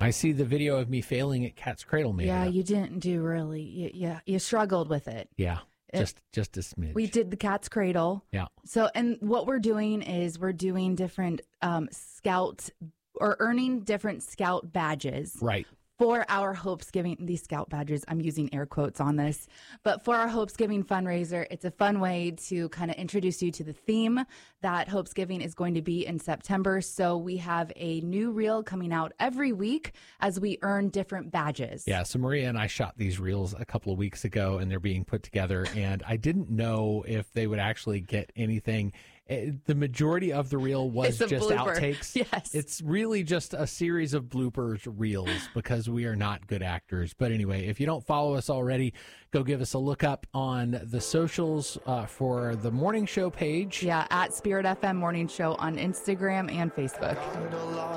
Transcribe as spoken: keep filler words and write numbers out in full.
I see the video of me failing at Cat's Cradle. Made Yeah, it up. you didn't do really. You, yeah, you struggled with it. Yeah, It- just just a smidge. We did the Cat's Cradle. Yeah. So, and what we're doing is we're doing different um, scout or earning different scout badges. Right. For our Hopesgiving, these scout badges, I'm using air quotes on this, but for our Hopesgiving fundraiser, it's a fun way to kind of introduce you to the theme that Hopesgiving is going to be in September. So we have a new reel coming out every week as we earn different badges. Yeah, so Maria and I shot these reels a couple of weeks ago, and they're being put together, and I didn't know if they would actually get anything. Eh, The majority of the reel was It's a just blooper. outtakes. Yes. It's really just a series of bloopers reels because we are not good actors. But anyway, if you don't follow us already, go give us a look up on the socials uh, for the morning show page. Yeah, at Spirit F M Morning Show on Instagram and Facebook.